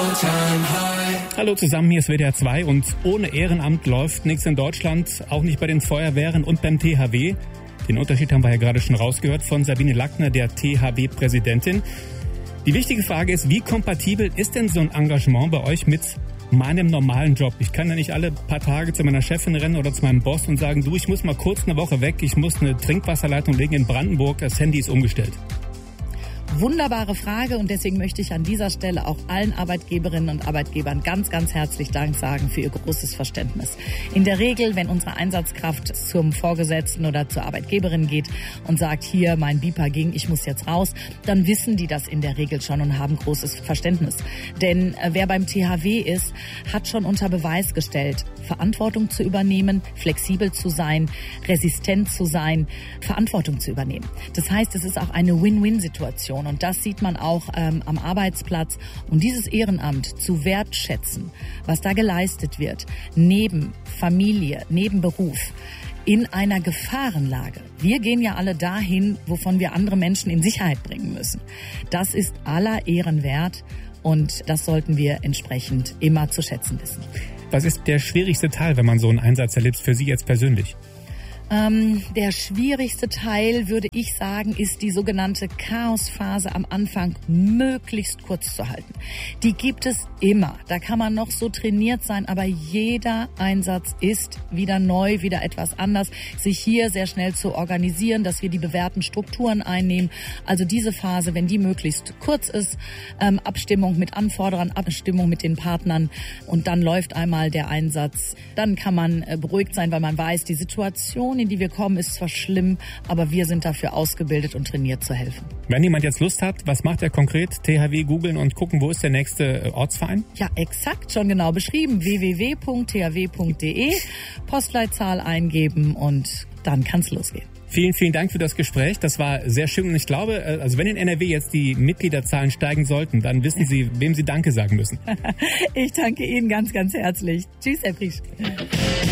Hallo zusammen, hier ist WDR 2 und ohne Ehrenamt läuft nichts in Deutschland, auch nicht bei den Feuerwehren und beim THW. Den Unterschied haben wir ja gerade schon rausgehört von Sabine Lackner, der THW-Präsidentin. Die wichtige Frage ist, wie kompatibel ist denn so ein Engagement bei euch mit meinem normalen Job? Ich kann ja nicht alle paar Tage zu meiner Chefin rennen oder zu meinem Boss und sagen, du, ich muss mal kurz eine Woche weg, ich muss eine Trinkwasserleitung legen in Brandenburg, das Handy ist umgestellt. Wunderbare Frage und deswegen möchte ich an dieser Stelle auch allen Arbeitgeberinnen und Arbeitgebern ganz, ganz herzlich Dank sagen für ihr großes Verständnis. In der Regel, wenn unsere Einsatzkraft zum Vorgesetzten oder zur Arbeitgeberin geht und sagt, hier, mein Beeper ging, ich muss jetzt raus, dann wissen die das in der Regel schon und haben großes Verständnis. Denn wer beim THW ist, hat schon unter Beweis gestellt, Verantwortung zu übernehmen, flexibel zu sein, resistent zu sein, Verantwortung zu übernehmen. Das heißt, es ist auch eine Win-Win-Situation. Und das sieht man auch am Arbeitsplatz. Und dieses Ehrenamt zu wertschätzen, was da geleistet wird, neben Familie, neben Beruf, in einer Gefahrenlage. Wir gehen ja alle dahin, wovon wir andere Menschen in Sicherheit bringen müssen. Das ist aller Ehren wert und das sollten wir entsprechend immer zu schätzen wissen. Was ist der schwierigste Teil, wenn man so einen Einsatz erlebt, für Sie jetzt persönlich? Der schwierigste Teil, würde ich sagen, ist die sogenannte Chaosphase am Anfang möglichst kurz zu halten. Die gibt es immer. Da kann man noch so trainiert sein, aber jeder Einsatz ist wieder neu, wieder etwas anders. Sich hier sehr schnell zu organisieren, dass wir die bewährten Strukturen einnehmen. Also diese Phase, wenn die möglichst kurz ist, Abstimmung mit Anforderern, Abstimmung mit den Partnern und dann läuft einmal der Einsatz. Dann kann man beruhigt sein, weil man weiß, die Situation, in die wir kommen, ist zwar schlimm, aber wir sind dafür ausgebildet und trainiert zu helfen. Wenn jemand jetzt Lust hat, was macht er konkret? THW googeln und gucken, wo ist der nächste Ortsverein? Ja, exakt, schon genau beschrieben. www.thw.de, Postleitzahl eingeben und dann kann's losgehen. Vielen, vielen Dank für das Gespräch. Das war sehr schön und ich glaube, also wenn in NRW jetzt die Mitgliederzahlen steigen sollten, dann wissen Sie, wem Sie Danke sagen müssen. Ich danke Ihnen ganz, ganz herzlich. Tschüss, Herr Priesch.